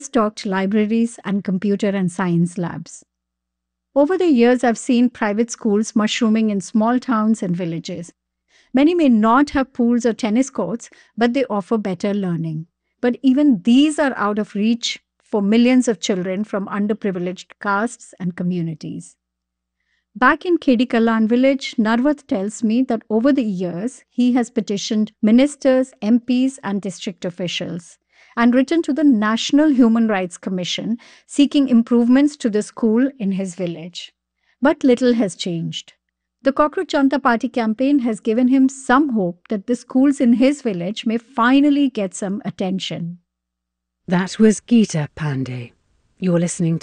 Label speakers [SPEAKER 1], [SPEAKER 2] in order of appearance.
[SPEAKER 1] stocked libraries and computer and science labs. Over the years, I've seen private schools mushrooming in small towns and villages. Many may not have pools or tennis courts, but they offer better learning. But even these are out of reach for millions of children from underprivileged castes and communities. Back in Khedi Kallan village, Narwat tells me that over the years, he has petitioned ministers, MPs, and district officials and written to the National Human Rights Commission seeking improvements to the school in his village. But little has changed. The Cockroach Janta Party campaign has given him some hope that the schools in his village may finally get some attention.
[SPEAKER 2] That was Geeta Pandey. You're listening